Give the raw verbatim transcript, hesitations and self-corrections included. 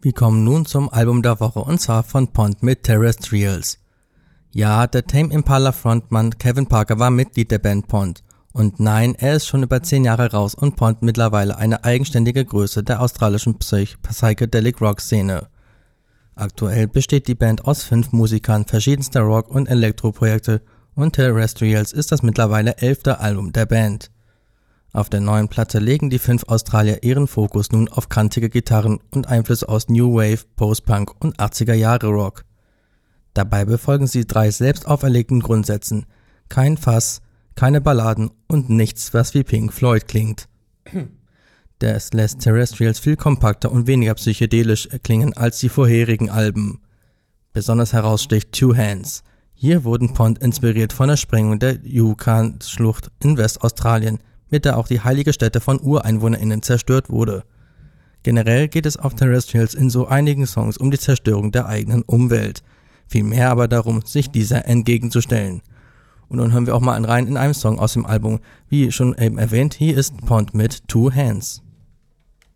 Wir kommen nun zum Album der Woche und zwar von Pond mit Terrestrials. Ja, der Tame Impala Frontmann Kevin Parker war Mitglied der Band Pond. Und nein, er ist schon über zehn Jahre raus und Pond mittlerweile eine eigenständige Größe der australischen Psych- Psychedelic Rock Szene. Aktuell besteht die Band aus fünf Musikern verschiedenster Rock- und Elektro-Projekte und Terrestrials ist das mittlerweile elfte Album der Band. Auf der neuen Platte legen die fünf Australier ihren Fokus nun auf kantige Gitarren und Einflüsse aus New Wave, Post-Punk und achtziger Jahre Rock. Dabei befolgen sie drei selbst auferlegten Grundsätzen: kein Fass, keine Balladen und nichts, was wie Pink Floyd klingt. Das lässt Terrestrials viel kompakter und weniger psychedelisch klingen als die vorherigen Alben. Besonders heraussticht Two Hands. Hier wurden Pond inspiriert von der Sprengung der Yukon-Schlucht in Westaustralien, mit der auch die heilige Stätte von UreinwohnerInnen zerstört wurde. Generell geht es auf Terrestrials in so einigen Songs um die Zerstörung der eigenen Umwelt, vielmehr aber darum, sich dieser entgegenzustellen. Und nun hören wir auch mal rein in einem Song aus dem Album, wie schon eben erwähnt, hier ist Pond mit Two Hands.